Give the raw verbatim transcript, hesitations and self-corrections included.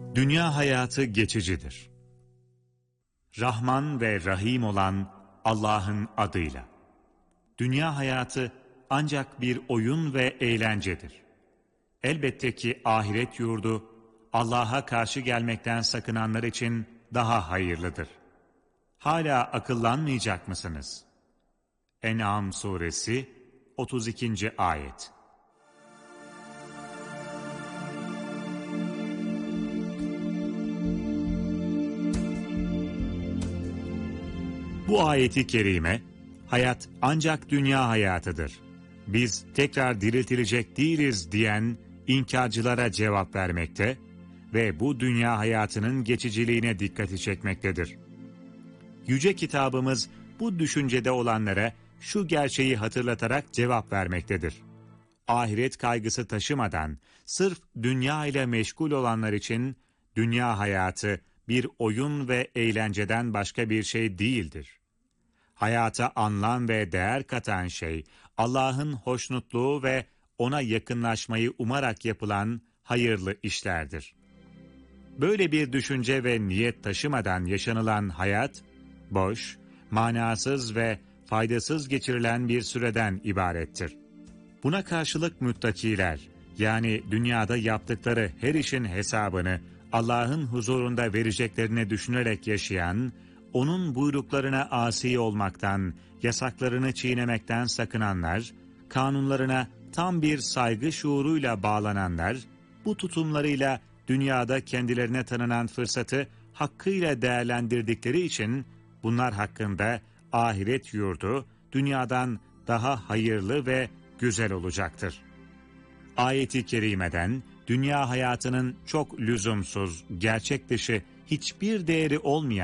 Dünya hayatı geçicidir. Rahman ve Rahim olan Allah'ın adıyla. Dünya hayatı ancak bir oyun ve eğlencedir. Elbette ki ahiret yurdu Allah'a karşı gelmekten sakınanlar için daha hayırlıdır. Hala akıllanmayacak mısınız? En'am suresi otuz ikinci ayet. Bu ayeti kerime, hayat ancak dünya hayatıdır, biz tekrar diriltilecek değiliz diyen inkarcılara cevap vermekte ve bu dünya hayatının geçiciliğine dikkati çekmektedir. Yüce kitabımız bu düşüncede olanlara şu gerçeği hatırlatarak cevap vermektedir. Ahiret kaygısı taşımadan sırf dünya ile meşgul olanlar için dünya hayatı bir oyun ve eğlenceden başka bir şey değildir. Hayata anlam ve değer katan şey Allah'ın hoşnutluğu ve ona yakınlaşmayı umarak yapılan hayırlı işlerdir. Böyle bir düşünce ve niyet taşımadan yaşanılan hayat, boş, manasız ve faydasız geçirilen bir süreden ibarettir. Buna karşılık müttakiler, yani dünyada yaptıkları her işin hesabını Allah'ın huzurunda vereceklerini düşünerek yaşayan, onun buyruklarına asi olmaktan, yasaklarını çiğnemekten sakınanlar, kanunlarına tam bir saygı şuuruyla bağlananlar, bu tutumlarıyla dünyada kendilerine tanınan fırsatı hakkıyla değerlendirdikleri için bunlar hakkında ahiret yurdu dünyadan daha hayırlı ve güzel olacaktır. Ayet-i kerimeden dünya hayatının çok lüzumsuz, gerçek dışı hiçbir değeri olmayan